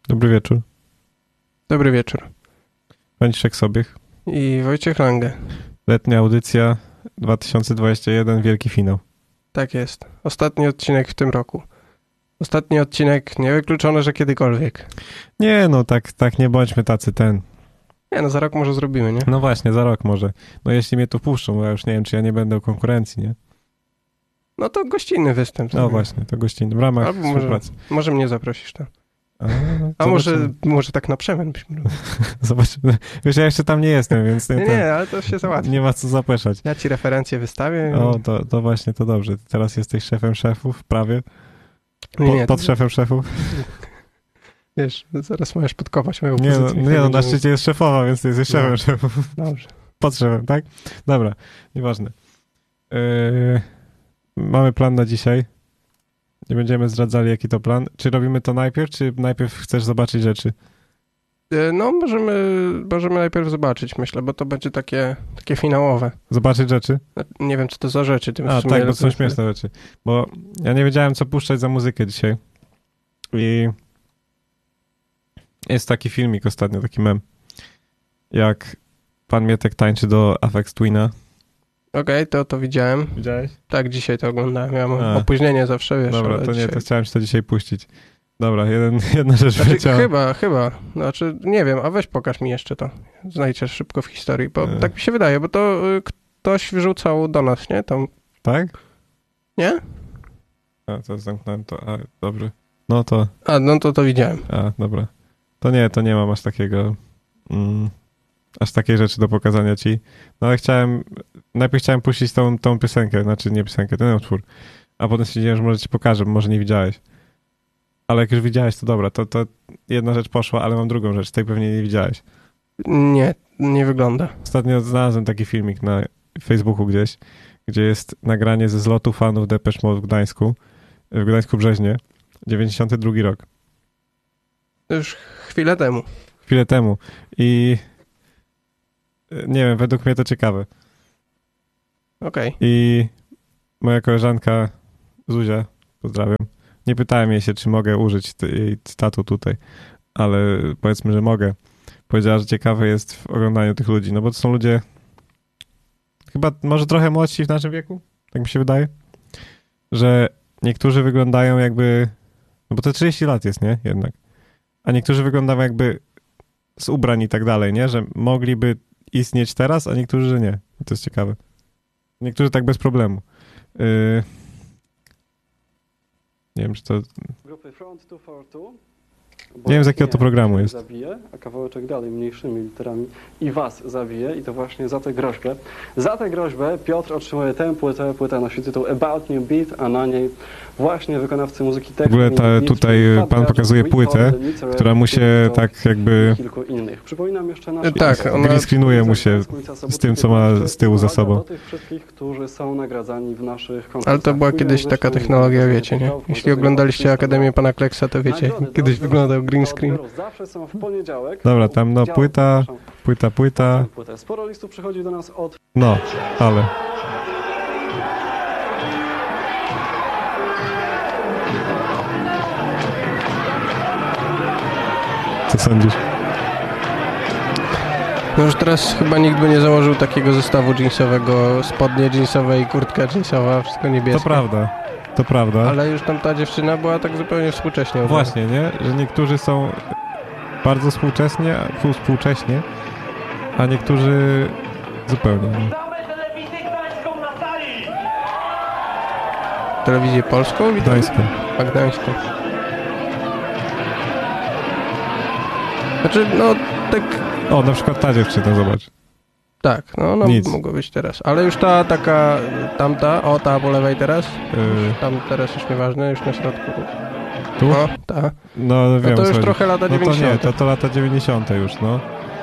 Dobry wieczór. Dobry wieczór. Franciszek Sobiech. I Wojciech Lange. Letnia audycja 2021, wielki finał. Tak jest. Ostatni odcinek w tym roku. Ostatni odcinek, niewykluczone, że kiedykolwiek. Nie, no tak nie bądźmy tacy Nie, no za rok może zrobimy, nie? No właśnie, za rok może. No jeśli mnie tu puszczą, bo ja już nie wiem, czy ja nie będę w konkurencji, nie? No to gościnny występ. No właśnie, to gościnny, w ramach Albo współpracy. może mnie zaprosisz tam. A może tak na przemian byśmy robili. Zobaczymy. Wiesz, ja jeszcze tam nie jestem, więc Nie, ale to się załatwi. nie ma co zapraszać. Ja ci referencje wystawię. O, to właśnie, to dobrze. Teraz jesteś szefem szefów, prawie. Pod szefem szefów. Wiesz, zaraz możesz podkopać moją Nie, pozycję. no na szczycie jest szefowa, więc ty jesteś szefem szefów. Dobrze. Pod szefem, tak? Dobra, nieważne. Mamy plan na dzisiaj. Nie będziemy zdradzali, jaki to plan. Czy robimy to najpierw, czy najpierw chcesz zobaczyć rzeczy? No, możemy najpierw zobaczyć, myślę, bo to będzie takie finałowe. Zobaczyć rzeczy? Nie wiem, co to za rzeczy. Tak, bo to są śmieszne rzeczy. Bo ja nie wiedziałem, co puszczać za muzykę dzisiaj. I jest taki filmik ostatnio, taki mem. Jak pan Mietek tańczy do Aphex Twina. Okej, to widziałem. Widziałeś? Tak, dzisiaj to oglądałem. Ja mam opóźnienie zawsze, wiesz. Dobra, to dzisiaj... nie, to chciałem ci to dzisiaj puścić. Dobra, jedna rzecz znaczy, chyba. Znaczy, nie wiem, a weź pokaż mi jeszcze to. Znajdziesz szybko w historii, bo tak mi się wydaje, bo to ktoś wrzucał do nas, nie? Tam... Tak? Nie? A, to zamknąłem to. A, dobry. No to... no to widziałem. A, dobra. To nie mam aż takiego... aż takiej rzeczy do pokazania ci. No ale najpierw chciałem puścić tą piosenkę, znaczy nie piosenkę, ten utwór. A potem stwierdziłem, że może ci pokażę, bo może nie widziałeś. Ale jak już widziałeś, to dobra, to jedna rzecz poszła, ale mam drugą rzecz, tej pewnie nie widziałeś. Nie wygląda. Ostatnio znalazłem taki filmik na Facebooku gdzieś, gdzie jest nagranie ze zlotu fanów Depeche Mode w Gdańsku Brzeźnie, 92 rok. Już chwilę temu. I nie wiem, według mnie to ciekawe. Okej. I moja koleżanka Zuzia, pozdrawiam, nie pytałem jej się, czy mogę użyć jej cytatu tutaj, ale powiedzmy, że mogę. Powiedziała, że ciekawe jest w oglądaniu tych ludzi, no bo to są ludzie chyba może trochę młodsi w naszym wieku, tak mi się wydaje, że niektórzy wyglądają jakby, no bo to 30 lat jest, nie? Jednak. A niektórzy wyglądają jakby z ubrań i tak dalej, nie? Że mogliby istnieć teraz, a niektórzy, że nie. I to jest ciekawe. Niektórzy tak bez problemu. Nie wiem, czy to... Nie wiem, z jakiego to programu jest. Zabije, a kawałeczek dalej, mniejszymi literami i was zabije i to właśnie za tę groźbę. Za tę groźbę Piotr otrzymuje tę płytę nosi tytuł About New Beat, a na niej właśnie wykonawcy muzyki W ogóle tutaj pan pokazuje płytę, która mu się tak jakby... kilku innych. Przypominam jeszcze green screenuje mu się z tym, co ma z tyłu za sobą. Do tych wszystkich, którzy są nagradzani w naszych konkursach. Ale to była kiedyś taka technologia, wiecie, nie? Jeśli oglądaliście Akademię Pana Kleksa, to wiecie, kiedyś wyglądał green screen. Zawsze są w poniedziałek. Dobra, tam no płyta. Sporo listów przychodzi do nas od... No, ale... Co sądzisz? No już teraz chyba nikt by nie założył takiego zestawu jeansowego, spodnie jeansowe i kurtka jeansowa, wszystko niebieskie. To prawda. Ale już tam ta dziewczyna była tak zupełnie współcześnie. Właśnie, nie? Że niektórzy są bardzo współcześnie, a niektórzy zupełnie nie. Telewizję polską? Gdańską. A Gdańską. Znaczy, no tak... O, na przykład ta dziewczyna, zobacz. Tak, no mogło być teraz. Ale już ta taka, tamta, ta po lewej teraz, tam teraz już nieważne, już na środku. Tu? O, ta. No wiem, to już trochę lata 90. No to nie, to lata 90 już, no.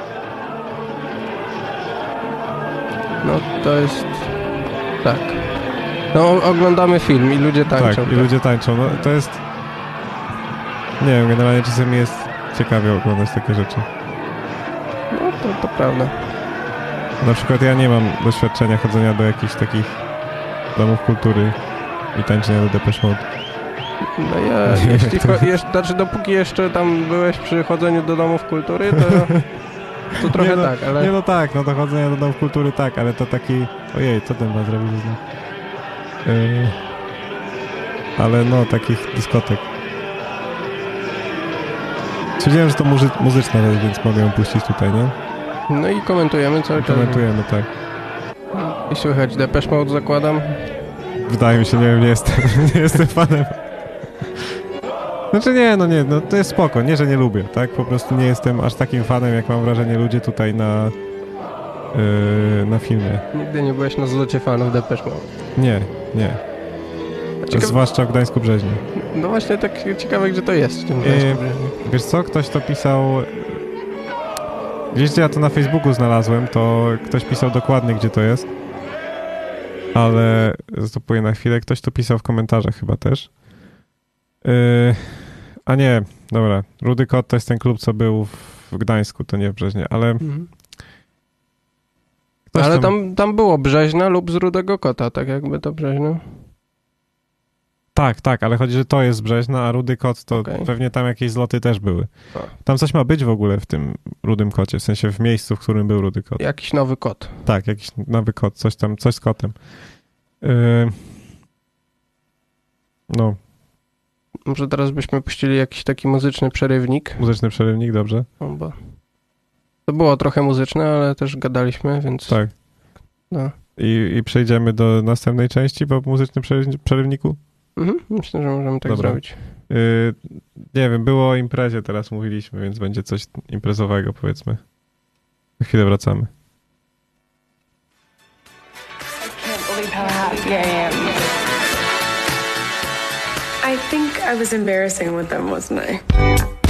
No to jest, tak. No oglądamy film i ludzie tańczą. Tak, i ludzie tańczą, no to jest, nie wiem, generalnie czasami jest ciekawie oglądać takie rzeczy. No to prawda. Na przykład ja nie mam doświadczenia chodzenia do jakichś takich domów kultury i tańczenia do Depeche Mode. No znaczy dopóki jeszcze tam byłeś przy chodzeniu do domów kultury, to trochę tak, ale... Nie, no tak, no do chodzenia do domów kultury tak, ale to taki... Ojej, co ten ma zrobić? Ale no, takich dyskotek. Stwierdziłem, że to muzyczna rzecz, więc mogę ją puścić tutaj, nie? No i komentujemy cały czas. Komentujemy, tak. I słychać Depeche Mode, zakładam. Wydaje mi się, nie wiem, nie jestem fanem. Znaczy nie, no to jest spoko, nie, że nie lubię, tak? Po prostu nie jestem aż takim fanem, jak mam wrażenie ludzie tutaj na filmie. Nigdy nie byłeś na zlocie fanów Depeche Mode? Nie. Zwłaszcza w Gdańsku Brzeźnie. No właśnie, tak ciekawe, gdzie to jest w tym Gdańsku Brzeźnie. Wiesz co, ktoś to pisał... Gdzieś, gdzie ja to na Facebooku znalazłem, to ktoś pisał dokładnie, gdzie to jest. Ale stopuję na chwilę. Ktoś to pisał w komentarzach chyba też. A nie, dobra. Rudy Kot to jest ten klub, co był w Gdańsku, to nie w Brzeźnie, ale... Ale tam było Brzeźna lub z Rudego Kota, tak jakby to Brzeźno. Tak, ale chodzi, że to jest Brzeźna, a Rudy Kot to pewnie tam jakieś zloty też były. Tam coś ma być w ogóle w tym Rudym Kocie, w sensie w miejscu, w którym był Rudy Kot. Jakiś nowy kot. Tak, jakiś nowy kot, coś z kotem. No. Może teraz byśmy puścili jakiś taki muzyczny przerywnik. Muzyczny przerywnik, dobrze. Bo to było trochę muzyczne, ale też gadaliśmy, więc... Tak. No. I przejdziemy do następnej części po muzycznym przerywniku? Myślę, że możemy tak zrobić. Nie wiem, było o imprezie, teraz mówiliśmy, więc będzie coś imprezowego, powiedzmy. Na chwilę wracamy. I can't believe how happy I am. I think I was embarrassing with them, wasn't I?